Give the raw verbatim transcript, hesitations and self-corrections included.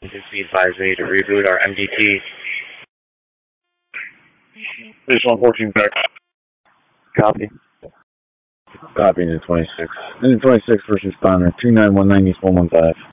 Be advised we need to reboot our M D T. Base one fourteen back. Copy. Copy, Engine twenty-six. Engine twenty-six, first responder, two nine one nine East one one five.